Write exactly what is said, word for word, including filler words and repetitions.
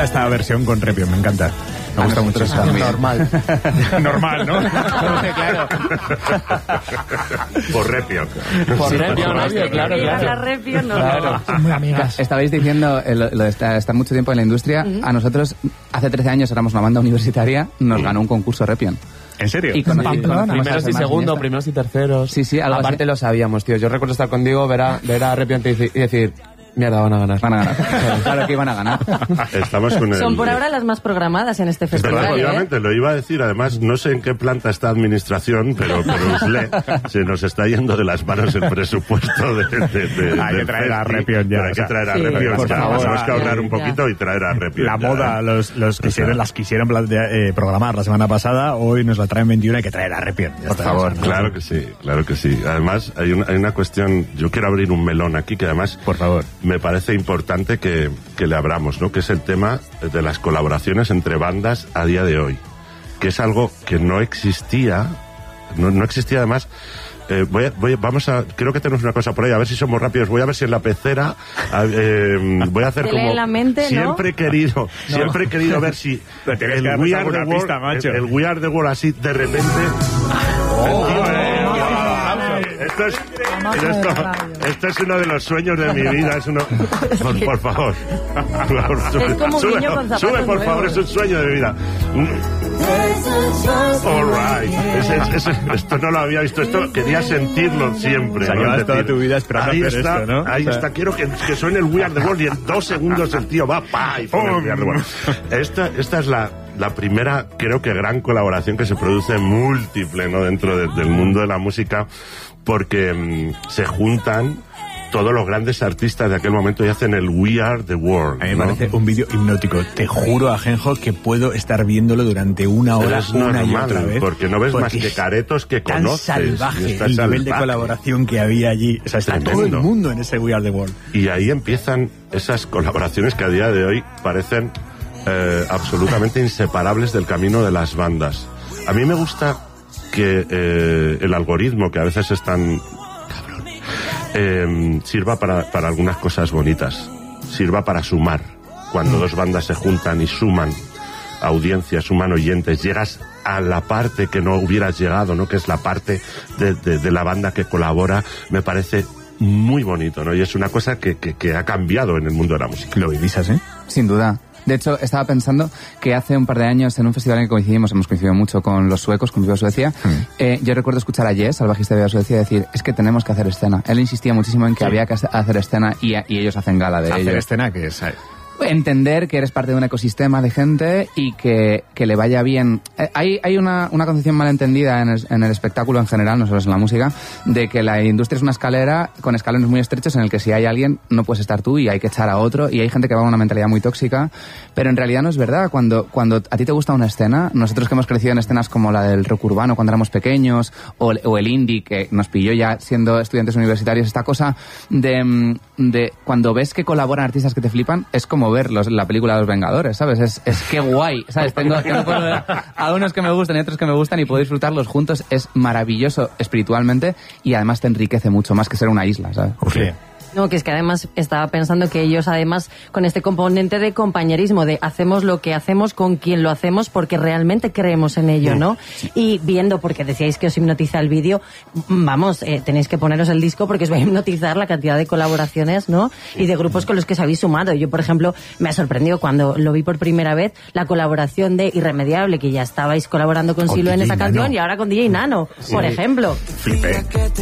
encanta esta versión con Repion, me encanta. Me ah, gusta mucho esa. Normal. Normal, ¿no? Claro. Por Repion. Por sí, Repion, obvio, claro, claro. La Repion, no, claro. no. Muy amigas. Estabais diciendo eh, lo, lo de estar, estar mucho tiempo en la industria. Uh-huh. A nosotros, hace trece años éramos una banda universitaria, nos ganó un concurso Repion. ¿En serio? Y con primeros y segundos, primeros y terceros. Sí, sí, algo aparte así. Lo sabíamos, tío. Yo recuerdo estar contigo, ver a, ver a Repion y decir... Mierda, van a ganar. Van a ganar. Claro que iban a ganar. Estamos con el... Son por ahora las más programadas en este festival. Efectivamente, ¿eh? Lo iba a decir. Además, no sé en qué planta está administración, pero, pero Usle, se nos está yendo de las manos el presupuesto de... de, de hay que traer a Repion ya. Hay que traer a sí, Repion por ya. favor, Tenemos que ahorrar ya, un poquito ya. y traer a Repion. La ya. moda, los, los quisieron, las quisieron plantea, eh, programar la semana pasada, hoy nos la traen veintiuno, hay que traer a Repion. Ya por está, favor. Claro que sí, claro que sí. Además, hay una, hay una cuestión... Yo quiero abrir un melón aquí que además... Por favor. Me parece importante que... que le abramos, ¿no? Que es el tema de las colaboraciones entre bandas a día de hoy, que es algo que no existía, no, no existía además. Eh, voy a, voy, vamos a, creo que tenemos una cosa por ahí, a ver si somos rápidos. Voy a ver si en la pecera a, eh, voy a hacer Te como lee la mente, siempre ¿no? he querido, no. siempre he querido ver si Pero tienes que el darnos We Are the alguna World, pista, macho. el, el We Are the World así de repente. Oh, Tío, oh, eh, oh, esto es, esto, esto es uno de los sueños de mi vida. Es uno, por, por favor. Sube, Es como un sube, niño con zapatos sube, por nuevos. favor, es un sueño de mi vida. All right. Ese, ese, esto no lo había visto. Esto quería sentirlo siempre. O sea, ¿no? llevas Es toda decir, tu vida esperando ahí hacer está, esto, ¿no? Ahí O sea, está. Quiero que, que suene el We Are the World y en dos segundos el tío va pa y pone el We Are the World. Esta, esta es la, la primera, creo que gran colaboración que se produce múltiple, ¿no? Dentro de, del mundo de la música, porque mmm, se juntan todos los grandes artistas de aquel momento y hacen el We Are the World. A mí me ¿no? parece un vídeo hipnótico. Te juro, Ajenjo, que puedo estar viéndolo durante una hora, es una normal, y otra vez. porque no ves porque más que caretos que tan conoces. salvaje y está el nivel de salvaje. colaboración que había allí. O sea, está Tremendo. todo el mundo en ese We Are the World. Y ahí empiezan esas colaboraciones que a día de hoy parecen eh, absolutamente inseparables del camino de las bandas. A mí me gusta que eh, el algoritmo, que a veces es tan cabrón, eh, sirva para, para algunas cosas bonitas, sirva para sumar. Cuando dos bandas se juntan y suman audiencias, suman oyentes, llegas a la parte que no hubieras llegado, ¿no? Que es la parte de, de, de la banda que colabora. Me parece muy bonito, ¿no? Y es una cosa que, que, que ha cambiado en el mundo de la música. ¿Lo vivís así? Sin duda. De hecho, estaba pensando que hace un par de años en un festival en que coincidimos, hemos coincidido mucho con los suecos, con Viva Suecia, mm. eh, yo recuerdo escuchar a Jess, al bajista de Viva Suecia, decir, es que tenemos que hacer escena. Él insistía muchísimo en que sí. había que hacer escena y, y ellos hacen gala de ello. ¿Hacer escena qué es? Entender que eres parte de un ecosistema de gente y que, que le vaya bien. Eh, hay hay una, una concepción malentendida en el, en el espectáculo en general, no solo en la música, de que la industria es una escalera con escalones muy estrechos en el que si hay alguien no puedes estar tú y hay que echar a otro, y hay gente que va con una mentalidad muy tóxica, pero en realidad no es verdad. Cuando, cuando a ti te gusta una escena, nosotros que hemos crecido en escenas como la del rock urbano cuando éramos pequeños, o, o el indie que nos pilló ya siendo estudiantes universitarios, esta cosa de, de cuando ves que colaboran artistas que te flipan, es como ver los, la película de Los Vengadores, ¿sabes? Es, es que guay, ¿sabes? Tengo, tengo puedo ver a unos que me gustan y otros que me gustan y puedo disfrutarlos juntos. Es maravilloso espiritualmente y además te enriquece mucho más que ser una isla, ¿sabes? Sí. No, que es que además estaba pensando que ellos además con este componente de compañerismo, de hacemos lo que hacemos con quien lo hacemos porque realmente creemos en ello, ¿no? Sí. Y viendo, porque decíais que os hipnotiza el vídeo, vamos, eh, tenéis que poneros el disco porque os va a hipnotizar la cantidad de colaboraciones, ¿no? Y de grupos con los que os habéis sumado. Yo, por ejemplo, me ha sorprendido cuando lo vi por primera vez, la colaboración de Irremediable, que ya estabais colaborando con Silo en esa canción, y ahora con D J Nano, por ejemplo. Flipé.